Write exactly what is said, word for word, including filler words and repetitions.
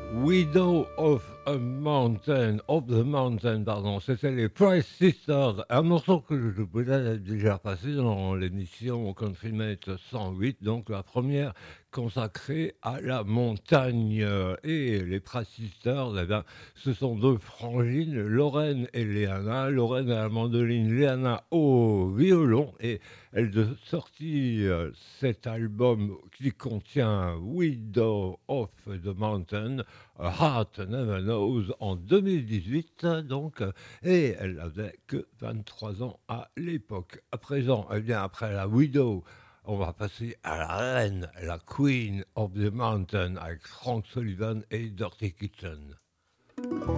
Widow of a Mountain, of the Mountain, pardon, c'était les Price Sisters, un morceau que je vous ai déjà passé dans l'émission Country cent huit, donc la première consacrée à la montagne. Et les Price Sisters, eh bien, ce sont deux frangines, Lorraine et Léana, Lorraine à la mandoline, Léana au violon, et elle a sorti euh, cet album qui contient Widow of the Mountain, A Heart Never Knows en deux mille dix-huit, donc, et elle n'avait que vingt-trois ans à l'époque. À présent, eh bien, après la Widow, on va passer à la reine, la Queen of the Mountain, avec Frank Sullivan et Dirty Kitchen.